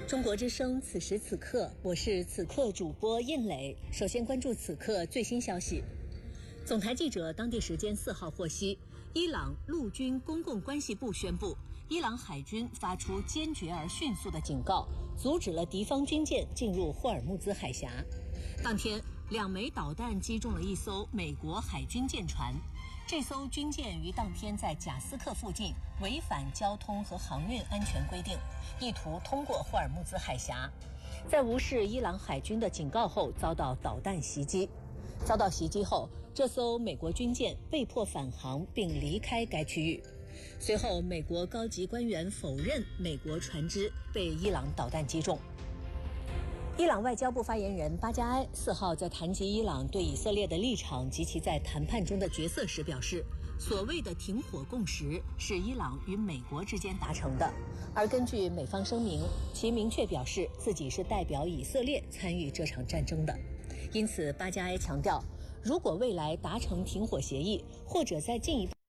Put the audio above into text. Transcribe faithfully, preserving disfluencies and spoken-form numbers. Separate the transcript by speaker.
Speaker 1: 中国之声，此时此刻，我是此刻主播印磊。首先关注此刻最新消息。总台记者当地时间四号获悉，伊朗陆军公共关系部宣布，伊朗海军发出坚决而迅速的警告，阻止了敌方军舰进入霍尔木兹海峡。当天，两枚导弹击中了一艘美国海军舰船。这艘军舰于当天在贾斯克附近违反交通和航运安全规定，意图通过霍尔木兹海峡，在无视伊朗海军的警告后遭到导弹袭击。遭到袭击后，这艘美国军舰被迫返航并离开该区域。随后，美国高级官员否认美国船只被伊朗导弹击中。伊朗外交部发言人巴加埃四号在谈及伊朗对以色列的立场及其在谈判中的角色时表示，所谓的停火共识是伊朗与美国之间达成的，而根据美方声明，其明确表示自己是代表以色列参与这场战争的。因此，巴加埃强调，如果未来达成停火协议，或者再进一步